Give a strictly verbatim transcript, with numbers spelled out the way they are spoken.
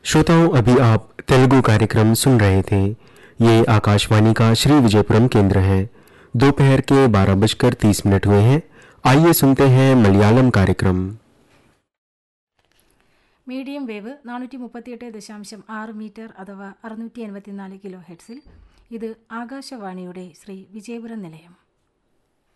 श्रोताओं, अभी आप तेलुगु कार्यक्रम सुन रहे थे। ये आकाशवाणी का श्री विजयपुरम केंद्र है। दोपहर के बारह बजकर तीस मिनट हुए हैं। आइए सुनते हैं मलयालम कार्यक्रम। മീഡിയം വേവ് നാനൂറ്റി മുപ്പത്തിയെട്ട് ദശാംശം ആറ് മീറ്റർ അഥവാ അറുന്നൂറ്റി എൺപത്തിനാല് കിലോ ഹെഡ്സിൽ ഇത് ആകാശവാണിയുടെ ശ്രീ വിജയപുരം നിലയം.